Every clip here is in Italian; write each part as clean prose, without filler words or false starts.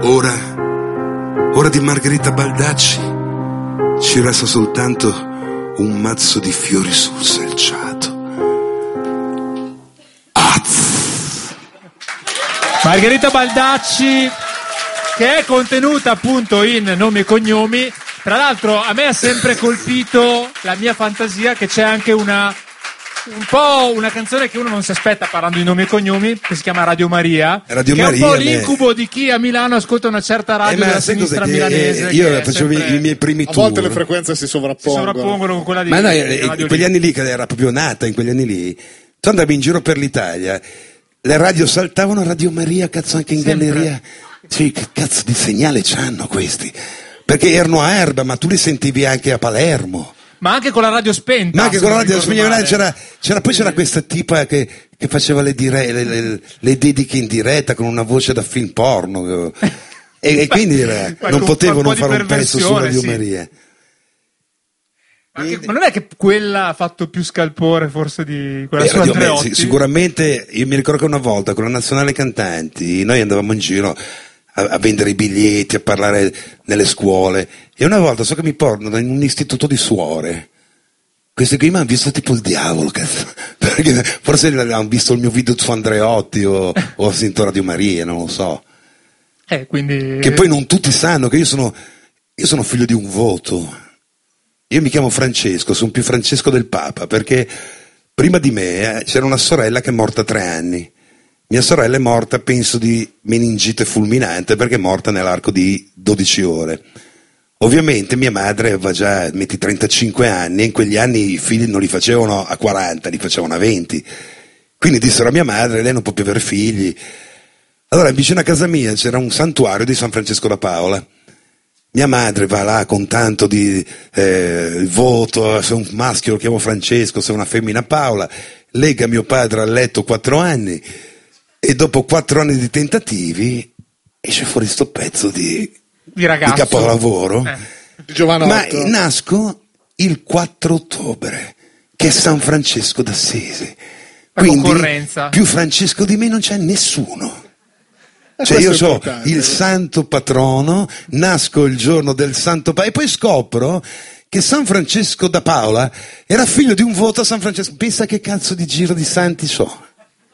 Ora di Margherita Baldacci ci resta soltanto un mazzo di fiori sul selciato. Margherita Baldacci, che è contenuta appunto in Nomi e Cognomi. Tra l'altro a me ha sempre colpito la mia fantasia che c'è anche un po' una canzone che uno non si aspetta parlando di Nomi e Cognomi, che si chiama Radio Maria, che è un po' l'incubo di chi a Milano ascolta una certa radio della sinistra milanese. Io facevo i miei primi tour. A volte le frequenze si sovrappongono con quella di... Ma no, in quegli anni lì, che era proprio nata, in quegli anni lì, tu andavi in giro per l'Italia, le radio saltavano Radio Maria, cazzo, anche in galleria. Sì, che cazzo di segnale c'hanno questi? Perché erano a Erba, ma tu li sentivi anche a Palermo. Ma anche con la radio spenta. Ma anche con la radio spenta c'era questa tipa che faceva le dediche in diretta con una voce da film porno. E quindi non potevano fare un pezzo su Radio Maria. Ma non è che quella ha fatto più scalpore forse di quella su Andreotti? Sicuramente. Io mi ricordo che una volta con la Nazionale Cantanti noi andavamo in giro a vendere i biglietti, a parlare nelle scuole, e una volta so che mi portano in un istituto di suore. Questi qui mi hanno visto tipo il diavolo, cazzo. Perché forse hanno visto il mio video su Andreotti o ho sentito Radio Maria, non lo so. Quindi... Che poi non tutti sanno che io sono figlio di un voto. Io mi chiamo Francesco, sono più Francesco del Papa, perché prima di me c'era una sorella che è morta 3 anni. Mia sorella è morta, penso, di meningite fulminante, perché è morta nell'arco di 12 ore. Ovviamente mia madre aveva già 35 anni, e in quegli anni i figli non li facevano a 40, li facevano a 20. Quindi dissero a mia madre, lei non può più avere figli. Allora vicino a casa mia c'era un santuario di San Francesco da Paola. Mia madre va là con tanto di il voto, se un maschio lo chiamo Francesco, se una femmina Paola, lega mio padre al letto 4 anni, e dopo 4 anni di tentativi esce fuori sto pezzo di capolavoro. Di Giovanotto. Ma nasco il 4 ottobre, che è San Francesco d'Assisi. Quindi più Francesco di me non c'è nessuno. Cioè io so il santo patrono, nasco il giorno del santo e poi scopro che San Francesco da Paola era figlio di un voto a San Francesco. Pensa che cazzo di giro di santi so.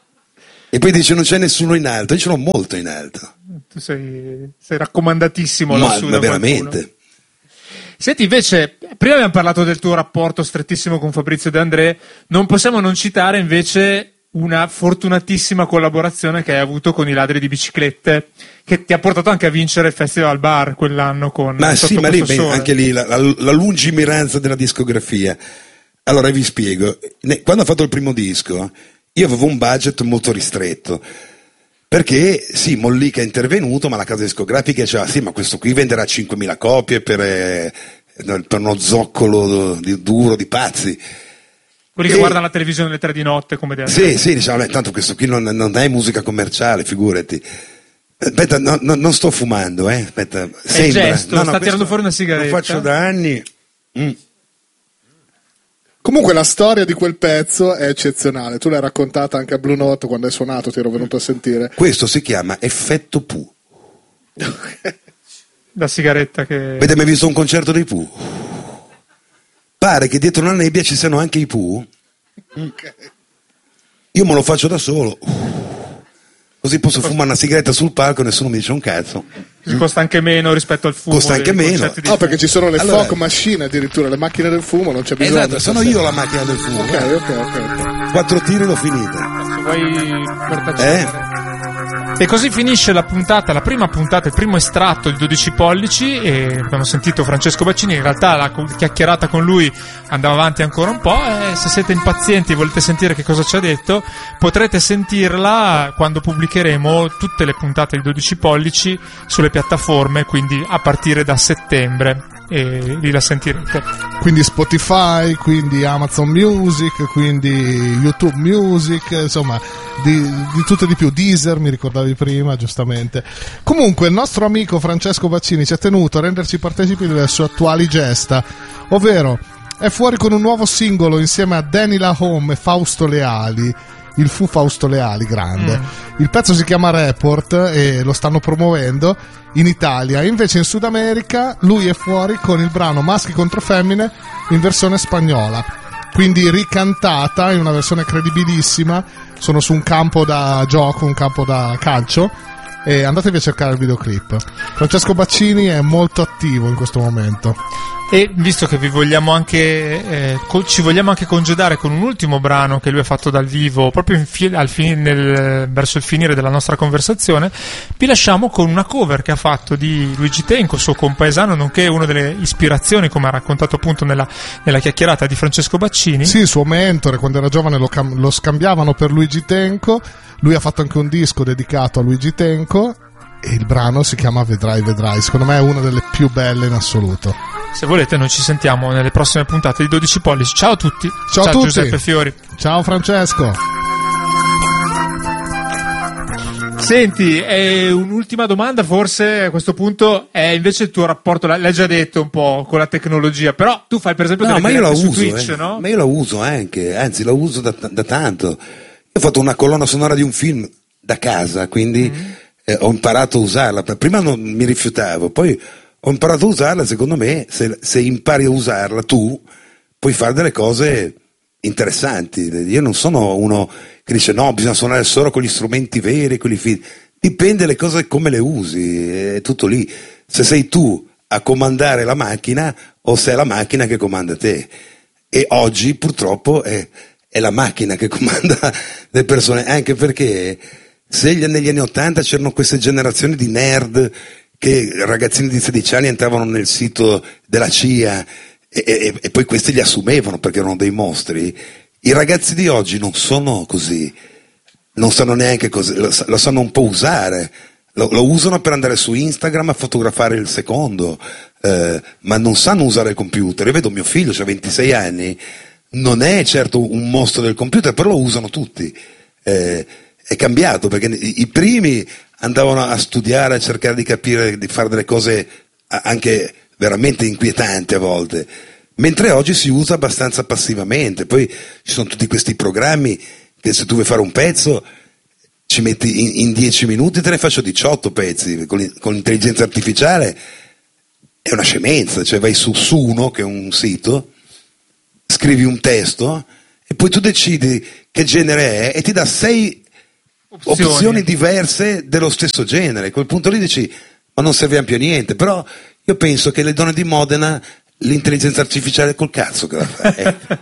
E poi dice non c'è nessuno in alto, io ce l'ho molto in alto. Tu sei raccomandatissimo lassù. Ma veramente. Senti, invece, prima abbiamo parlato del tuo rapporto strettissimo con Fabrizio De André, non possiamo non citare invece una fortunatissima collaborazione che hai avuto con i Ladri di Biciclette, che ti ha portato anche a vincere il Festival Bar quell'anno con... Ma sì, ma lì anche lì la lungimiranza della discografia. Allora vi spiego, quando ho fatto il primo disco io avevo un budget molto ristretto, perché sì, Mollica è intervenuto, ma la casa discografica diceva sì, ma questo qui venderà 5.000 copie per uno zoccolo duro di pazzi. Quelli che guardano la televisione alle 3 di notte come te. Sì, diciamo, tanto questo qui non è musica commerciale, figurati. Aspetta, non sto fumando, aspetta. È il gesto, sta tirando fuori una sigaretta. Lo faccio da anni. Comunque la storia di quel pezzo è eccezionale. Tu l'hai raccontata anche a Blue Note quando hai suonato, ti ero venuto a sentire. Questo si chiama effetto Pooh. La sigaretta che... Avete mai visto un concerto dei Pooh? Pare che dietro la nebbia ci siano anche i Pooh. Okay. Io me lo faccio da solo. Così posso fumare una sigaretta sul palco e nessuno mi dice un cazzo. Costa anche meno rispetto al fumo. Costa anche meno. Perché ci sono le fog machine addirittura, le macchine del fumo, non c'è bisogno. Esatto, sono io la macchina del fumo. Ok. 4 tiri l'ho finita. Se vuoi portarci. E così finisce la puntata, la prima puntata, il primo estratto di 12 pollici, e abbiamo sentito Francesco Baccini. In realtà la chiacchierata con lui andava avanti ancora un po', e se siete impazienti e volete sentire che cosa ci ha detto, potrete sentirla quando pubblicheremo tutte le puntate di 12 pollici sulle piattaforme, quindi a partire da settembre, e lì la sentirete. Quindi Spotify, quindi Amazon Music, quindi YouTube Music, insomma di tutto e di più. Deezer, mi ricordavi prima, giustamente. Comunque il nostro amico Francesco Baccini ci ha tenuto a renderci partecipi delle sue attuali gesta, ovvero è fuori con un nuovo singolo insieme a Danny La Home e Fausto Leali. il Fu Fausto Leali, grande. Il pezzo si chiama Report e lo stanno promuovendo in Italia, invece in Sud America lui è fuori con il brano Maschi contro Femmine in versione spagnola, quindi ricantata in una versione credibilissima. Sono su un campo da gioco, un campo da calcio, e andatevi a cercare il videoclip. Francesco Baccini è molto attivo in questo momento. E visto che vi vogliamo anche ci vogliamo anche congedare con un ultimo brano che lui ha fatto dal vivo proprio verso il finire della nostra conversazione, vi lasciamo con una cover che ha fatto di Luigi Tenco, suo compaesano, nonché una delle ispirazioni, come ha raccontato appunto nella chiacchierata di Francesco Baccini. Sì, suo mentore, quando era giovane lo scambiavano per Luigi Tenco. Lui ha fatto anche un disco dedicato a Luigi Tenco e il brano si chiama Vedrai Vedrai. Secondo me è una delle più belle in assoluto. Se volete noi ci sentiamo nelle prossime puntate di 12 pollici. Ciao a tutti. Ciao a tutti. Giuseppe Fiori. Ciao Francesco. Senti, un'ultima domanda forse a questo punto è invece il tuo rapporto, l'hai già detto un po', con la tecnologia, però tu fai per esempio delle dirette su Twitch, no? Ma io la uso anche, anzi la uso da tanto. Io ho fatto una colonna sonora di un film da casa, quindi ho imparato a usarla. Prima non mi rifiutavo, poi ho imparato a usarla. Secondo me se impari a usarla tu puoi fare delle cose interessanti. Io non sono uno che dice no, bisogna suonare solo con gli strumenti veri, dipende le cose come le usi, è tutto lì. Se sei tu a comandare la macchina o se è la macchina che comanda te. E oggi purtroppo è la macchina che comanda le persone, anche perché se negli anni '80 c'erano queste generazioni di nerd che ragazzini di 16 anni entravano nel sito della CIA e poi questi li assumevano perché erano dei mostri, i ragazzi di oggi non sono così, non sanno neanche così, lo sanno un po' usare, lo usano per andare su Instagram a fotografare il secondo, ma non sanno usare il computer. Io vedo mio figlio, c'ha 26 anni, non è certo un mostro del computer, però lo usano tutti. È cambiato perché i primi andavano a studiare, a cercare di capire, di fare delle cose anche veramente inquietanti a volte, mentre oggi si usa abbastanza passivamente. Poi ci sono tutti questi programmi che se tu vuoi fare un pezzo ci metti in 10 minuti, te ne faccio 18 pezzi con l'intelligenza artificiale. È una scemenza, cioè vai su Suno, che è un sito, scrivi un testo e poi tu decidi che genere è e ti dà 6 opzioni diverse dello stesso genere. A quel punto lì dici ma non serviamo più a niente. Però io penso che le donne di Modena l'intelligenza artificiale col cazzo che la fa.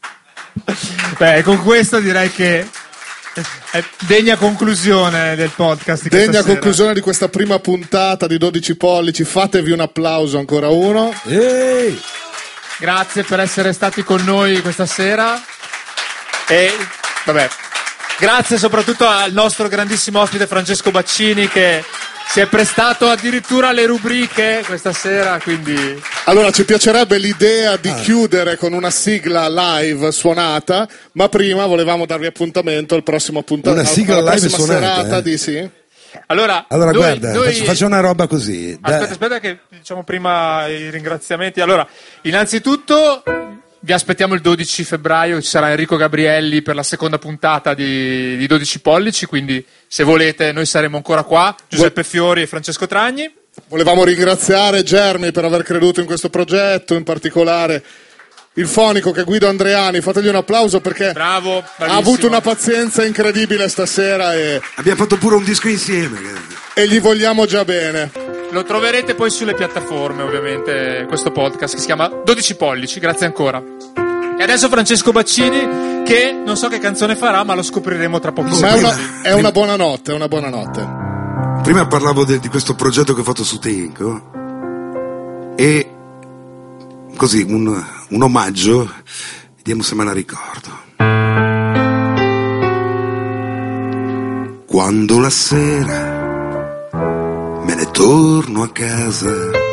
Beh, con questo direi che è degna conclusione del podcast. Degna conclusione di questa prima puntata di 12 pollici. Fatevi un applauso, ancora uno. Ehi! Grazie per essere stati con noi questa sera e vabbè, grazie soprattutto al nostro grandissimo ospite Francesco Baccini, che si è prestato addirittura alle rubriche questa sera, quindi... Allora, ci piacerebbe l'idea di chiudere con una sigla live suonata, ma prima volevamo darvi appuntamento al prossimo appuntamento. Una sigla live suonata, serata di sì. Allora guarda, faccio una roba così. Aspetta che diciamo prima i ringraziamenti. Allora, innanzitutto vi aspettiamo il 12 febbraio, ci sarà Enrico Gabrielli per la seconda puntata di 12 pollici, quindi se volete noi saremo ancora qua, Giuseppe Fiori e Francesco Tragni. Volevamo ringraziare Germi per aver creduto in questo progetto, in particolare il fonico che è Guido Andreani. Fategli un applauso perché Bravo, ha avuto una pazienza incredibile stasera e abbiamo fatto pure un disco insieme e gli vogliamo già bene. Lo troverete poi sulle piattaforme, ovviamente, questo podcast che si chiama 12 pollici. Grazie ancora. E adesso Francesco Baccini, che non so che canzone farà, ma lo scopriremo tra pochi secondi. Ma è una buona notte, è una buona notte. Prima parlavo di questo progetto che ho fatto su Tenco e così un omaggio, vediamo se me la ricordo. Quando la sera me ne torno a casa